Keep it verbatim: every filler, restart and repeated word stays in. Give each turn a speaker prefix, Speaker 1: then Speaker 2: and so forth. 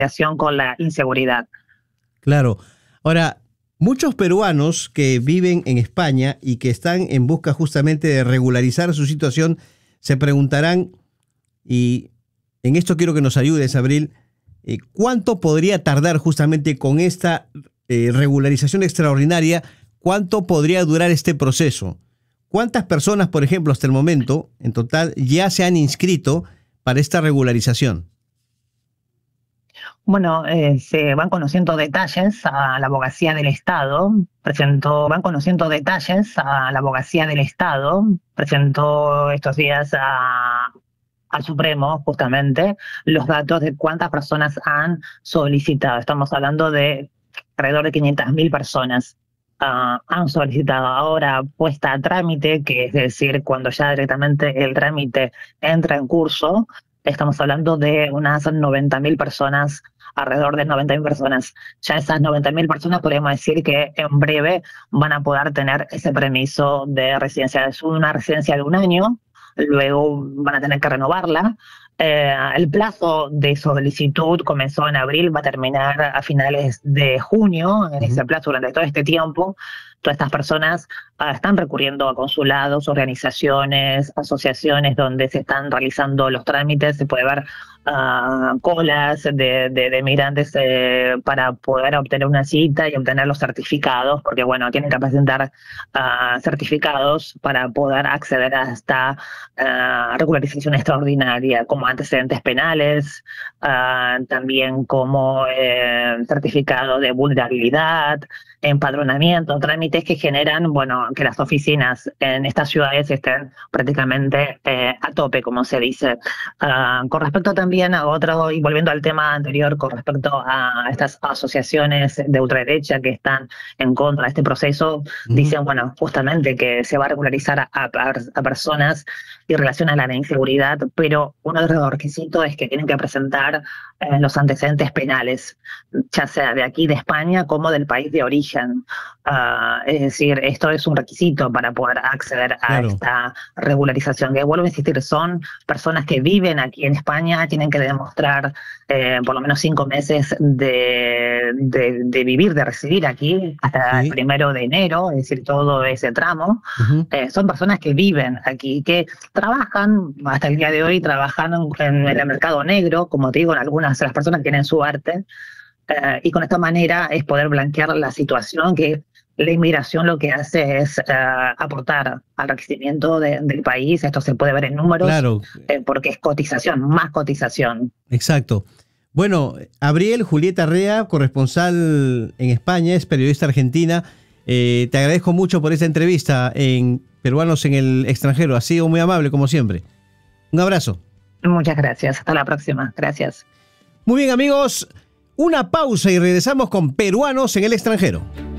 Speaker 1: relación con la inseguridad.
Speaker 2: Claro. Ahora, muchos peruanos que viven en España y que están en busca justamente de regularizar su situación se preguntarán, y en esto quiero que nos ayudes, Abril, eh, ¿cuánto podría tardar justamente con esta eh, regularización extraordinaria? ¿Cuánto podría durar este proceso? ¿Cuántas personas, por ejemplo, hasta el momento, en total, ya se han inscrito para esta regularización?
Speaker 1: Bueno, eh, se van conociendo detalles a la Abogacía del Estado, presentó, van conociendo detalles a la Abogacía del Estado, presentó estos días a, al Supremo justamente los datos de cuántas personas han solicitado. Estamos hablando de alrededor de quinientas mil personas. Uh, han solicitado ahora puesta a trámite, que es decir, cuando ya directamente el trámite entra en curso, estamos hablando de unas noventa mil personas, alrededor de noventa mil personas. Ya esas noventa mil personas podríamos decir que en breve van a poder tener ese permiso de residencia. Es una residencia de un año, luego van a tener que renovarla. Eh, el plazo de solicitud comenzó en abril, va a terminar a finales de junio. En ese plazo, durante todo este tiempo, todas estas personas uh, están recurriendo a consulados, organizaciones, asociaciones donde se están realizando los trámites. Se puede ver uh, colas de, de, de migrantes eh, para poder obtener una cita y obtener los certificados, porque bueno, tienen que presentar uh, certificados para poder acceder a esta uh, regularización extraordinaria, como antecedentes penales, uh, también como eh, certificado de vulnerabilidad, empadronamiento, trámites que generan, bueno, que las oficinas en estas ciudades estén prácticamente eh, a tope, como se dice. Uh, con respecto también a otro, y volviendo al tema anterior, con respecto a estas asociaciones de ultraderecha que están en contra de este proceso, uh-huh. dicen, bueno, justamente que se va a regularizar a, a, a personas y relacionan a la inseguridad, pero uno de los requisitos es que tienen que presentar eh, los antecedentes penales, ya sea de aquí de España como del país de origen. Uh, es decir, esto es un requisito para poder acceder a claro. esta regularización, que vuelvo a insistir, son personas que viven aquí en España, tienen que demostrar eh, por lo menos cinco meses de, de, de vivir, de residir aquí hasta sí. el primero de enero, es decir, todo ese tramo. Uh-huh. Eh, son personas que viven aquí, que trabajan, hasta el día de hoy, trabajan en, en el mercado negro, como te digo, en algunas de las personas que tienen su arte. Uh, y con esta manera es poder blanquear la situación, que la inmigración lo que hace es uh, aportar al crecimiento de, del país. Esto se puede ver en números,
Speaker 2: claro.
Speaker 1: eh, porque es cotización, más cotización.
Speaker 2: Exacto. Bueno, Abril, Julieta Rea, corresponsal en España, es periodista argentina. Eh, te agradezco mucho por esta entrevista en Peruanos en el Extranjero. Ha sido muy amable, como siempre. Un abrazo.
Speaker 1: Muchas gracias. Hasta la próxima. Gracias.
Speaker 2: Muy bien, amigos. Una pausa y regresamos con Peruanos en el Extranjero.